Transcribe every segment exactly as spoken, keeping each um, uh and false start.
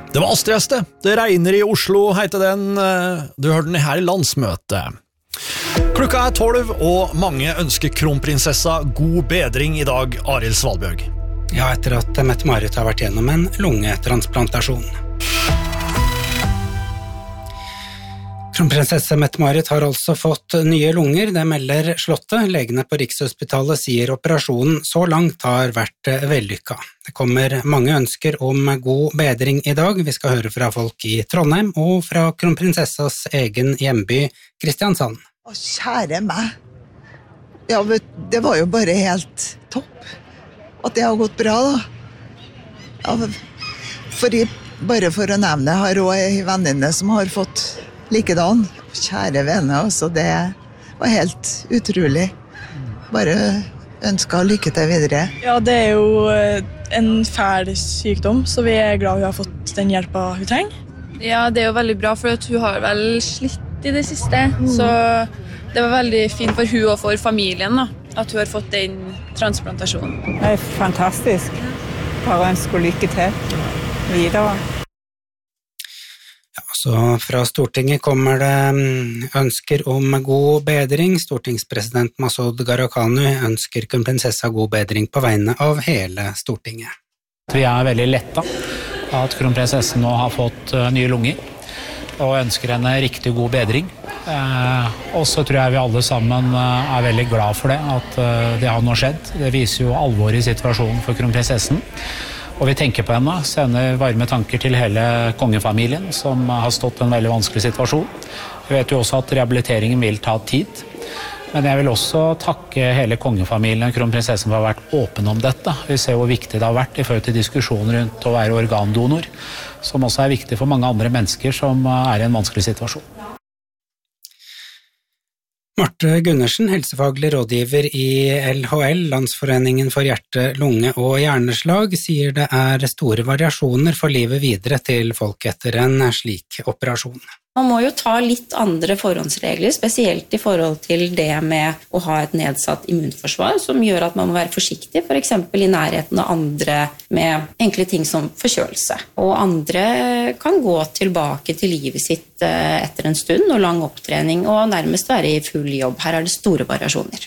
Det var Astrid. Det regner i Oslo, heter den. Du hørte den her i landsmøtet. Klokka er tolv, og mange ønsker kronprinsessa god bedring i dag, Arild Svalbjørg. Ja, etter at Mette-Marit har vært gjennom en lungetransplantasjon. Kronprinsesse Mette-Marit har altså fått nye lunger, det melder Slottet. Legene på Rikshospitalet sier operasjonen så langt har vært vellykket. Det kommer mange ønsker om god bedring i dag. Vi skal høre fra folk i Trondheim og fra kronprinsessas egen hjemby, Kristiansand. Å, kjære meg. Ja, det var jo bare helt topp. At det har gått bra, da. Ja, fordi, bare for å nevne, jeg har også en venninne som har fått likedan. Kjære vene, altså, det var helt utrolig. Bare ønsker lykke til videre. Ja, det er jo en fæl sykdom, så vi er glad hun har fått den hjelpen hun trenger. Ja, det er jo veldig bra, for hun har vel slitt i det siste, mm. så det var veldig fint for hun og for familien da, at hun har fått den transplantasjonen. Det er fantastisk. Bare ønsker lykke til videre. Ja, så fra Stortinget kommer det ønsker om god bedring. Stortingspresident Masud Gharahkhani ønsker kronprinsessa god bedring på vegne av hele Stortinget. Vi er veldig letta at kronprinsessen nå har fått nye lunger og ønsker henne riktig god bedring. Eh, og så tror jeg vi alle sammen er veldig glad for det, at det har nå skjedd. Det viser jo alvor i situasjonen for kronprinsessen. Og vi tenker på henne, sender varme tanker til hele kongefamilien, som har stått i en veldig vanskelig situasjon. Vi vet jo også at rehabiliteringen vil ta tid. Men jeg vil også takke hele kongefamilien og kronprinsessen for å ha vært åpen om dette. Vi ser hvor viktig det har vært i forhold til diskusjonen rundt å være organdonor, som også er viktig for mange andre mennesker som er i en vanskelig situasjon. Marte Gundersen, helsefaglig rådgiver i L H L, Landsforeningen for hjerte, lunge og hjerneslag, sier det er store variasjoner for livet videre til folk etter en slik operasjon. Man må jo ta litt andre forhåndsregler, spesielt i forhold til det med å ha et nedsatt immunforsvar, som gjør at man må være forsiktig, for eksempel i nærheten av andre med enkle ting som forkjølelse. Og andre kan gå tilbake til livet sitt etter en stund og lang opptrening, og nærmest være i full jobb. Her er det store variasjoner.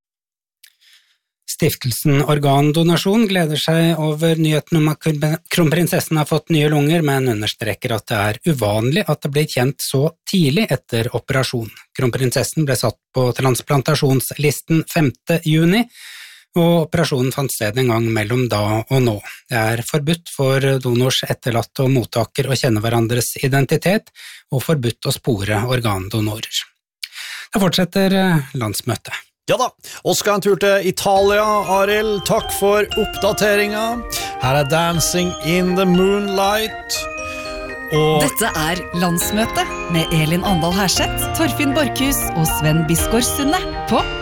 Stiftelsen Organdonasjon gleder seg over nyheten om at kronprinsessen har fått nye lunger, men understreker at det er uvanlig at det blir kjent så tidlig etter operasjon. Kronprinsessen ble satt på transplantasjonslisten femte juni, og operasjonen fant sted en gang mellom da og nå. Det er forbudt for donors etterlatte og mottaker å kjenne hverandres identitet, og forbudt å spore organdonorer. Da fortsetter landsmøtet. Ja da, og skal en tur til Italia, Arild. Takk for oppdateringa. Her er Dancing in the Moonlight. Og dette er landsmøtet med Elin Andal Herseth, Torfinn Borkhus og Sven Bisgaard Sunde på